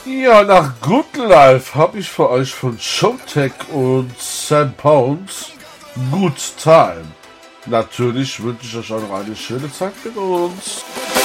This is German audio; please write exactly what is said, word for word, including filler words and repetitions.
Ja, nach Good Life habe ich für euch von Showtek und Sam Pounds Good Time. Natürlich wünsche ich euch auch noch eine schöne Zeit mit uns.